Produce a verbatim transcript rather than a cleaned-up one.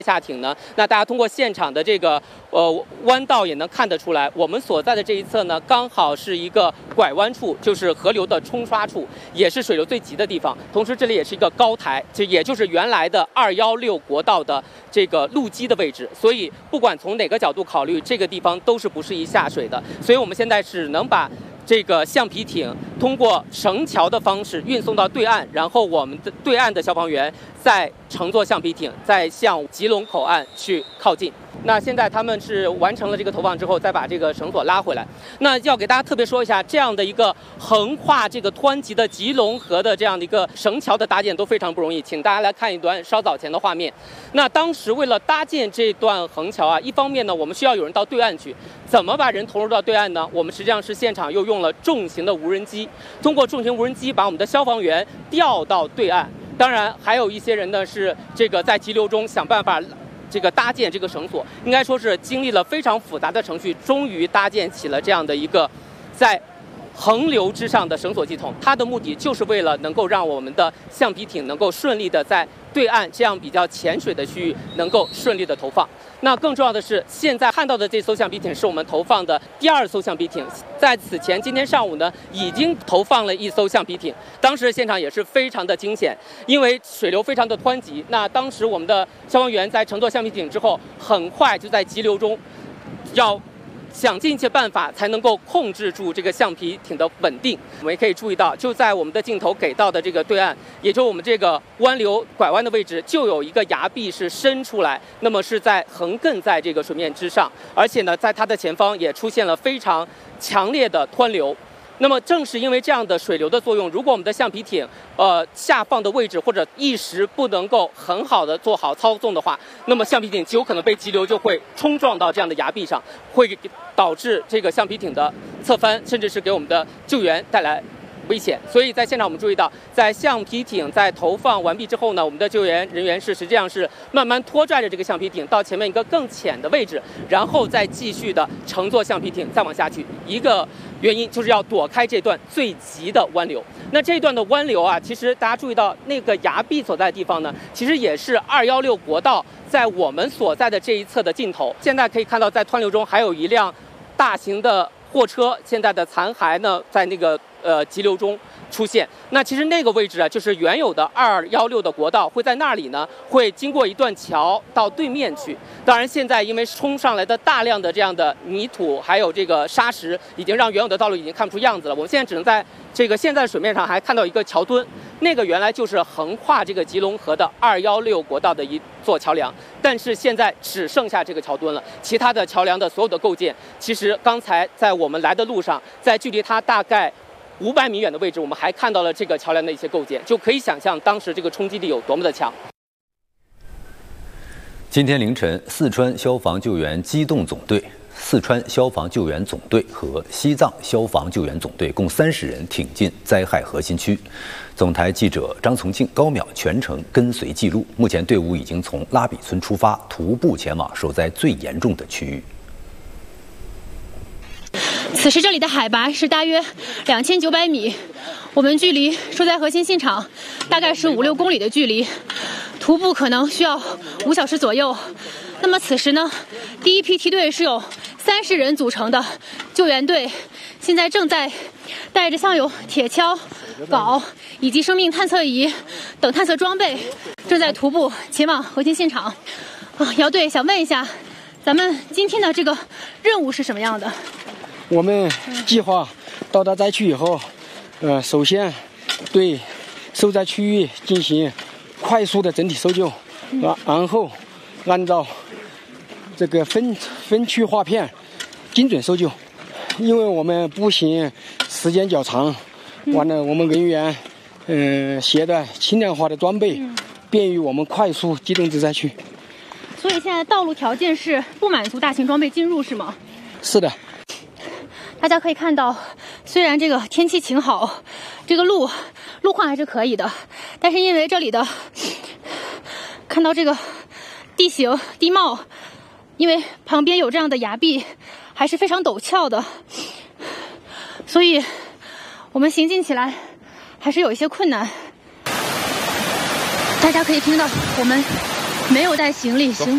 下艇呢，那大家通过现场的这个呃弯道也能看得出来，我们所在的这一侧呢，刚好是一个拐弯处，就是河流的冲刷处，也是水流最急的地方。同时，这里也是一个高台，就也就是原来的二幺六国道的这个路基的位置。所以，不管从哪个角度考虑，这个地方都是不适宜下水的。所以我们现在只能把这个橡皮艇通过绳桥的方式运送到对岸，然后我们的对岸的消防员再乘坐橡皮艇，再向吉隆口岸去靠近。那现在他们是完成了这个投放之后，再把这个绳索拉回来。那要给大家特别说一下，这样的一个横跨这个湍急的吉隆河的这样的一个绳桥的搭建都非常不容易，请大家来看一段稍早前的画面。那当时为了搭建这段横桥啊，一方面呢，我们需要有人到对岸去，怎么把人投入到对岸呢？我们实际上是现场又用了重型的无人机，通过重型无人机把我们的消防员调到对岸。当然，还有一些人呢是这个在急流中想办法这个搭建这个绳索，应该说是经历了非常复杂的程序，终于搭建起了这样的一个在横流之上的绳索系统。它的目的就是为了能够让我们的橡皮艇能够顺利的在对岸这样比较浅水的区域能够顺利的投放。那更重要的是，现在看到的这艘橡皮艇是我们投放的第二艘橡皮艇。在此前，今天上午呢，已经投放了一艘橡皮艇。当时现场也是非常的惊险，因为水流非常的湍急。那当时我们的消防员在乘坐橡皮艇之后，很快就在急流中要想尽一切办法才能够控制住这个橡皮艇的稳定。我们也可以注意到，就在我们的镜头给到的这个对岸，也就是我们这个湾流拐弯的位置，就有一个崖壁是伸出来，那么是在横亘在这个水面之上，而且呢，在它的前方也出现了非常强烈的湍流。那么正是因为这样的水流的作用，如果我们的橡皮艇呃下放的位置或者一时不能够很好的做好操纵的话，那么橡皮艇极有可能被急流就会冲撞到这样的崖壁上，会导致这个橡皮艇的侧翻，甚至是给我们的救援带来危险。所以在现场我们注意到，在橡皮艇在投放完毕之后呢，我们的救援人员是实际上是慢慢拖拽着这个橡皮艇到前面一个更浅的位置，然后再继续的乘坐橡皮艇再往下去。一个原因就是要躲开这段最急的湾流。那这段的湾流啊，其实大家注意到那个崖壁所在的地方呢，其实也是二幺六国道在我们所在的这一侧的尽头。现在可以看到，在湍流中还有一辆大型的货车，现在的残骸呢，在那个呃急流中出现。那其实那个位置啊，就是原有的二幺六的国道，会在那里呢，会经过一段桥到对面去。当然，现在因为冲上来的大量的这样的泥土，还有这个沙石，已经让原有的道路已经看不出样子了。我们现在只能在这个现在水面上还看到一个桥墩，那个原来就是横跨这个吉隆河的二幺六国道的一座桥梁，但是现在只剩下这个桥墩了，其他的桥梁的所有的构件，其实刚才在我们来的路上，在距离它大概五百米远的位置，我们还看到了这个桥梁的一些构件，就可以想象当时这个冲击力有多么的强。 今天凌晨，四川消防救援机动总队、四川消防救援总队和西藏消防救援总队共三十人挺进灾害核心区。总台记者张从庆、高淼全程跟随记录。目前队伍已经从拉比村出发，徒步前往受灾最严重的区域。 此时这里的海拔是大约两千九百米，我们距离受灾核心现场大概是五六公里的距离，徒步可能需要五小时左右。那么此时呢，第一批梯队是有三十人组成的救援队，现在正在带着像有铁锹、镐以及生命探测仪等探测装备，正在徒步前往核心现场。啊，姚队想问一下，咱们今天的这个任务是什么样的？ 我们计划到达灾区以后，呃，首先对受灾区域进行快速的整体搜救，啊，然后按照这个分分区划片精准搜救。因为我们步行时间较长，完了我们人员嗯、呃、携带轻量化的装备，便于我们快速机动至灾区。 所以现在道路条件是不满足大型装备进入，是吗？ 是的。 大家可以看到，虽然这个天气晴好，这个路路况还是可以的，但是因为这里的看到这个地形地貌，因为旁边有这样的崖壁，还是非常陡峭的，所以我们行进起来还是有一些困难。大家可以听到，我们没有带行李，行。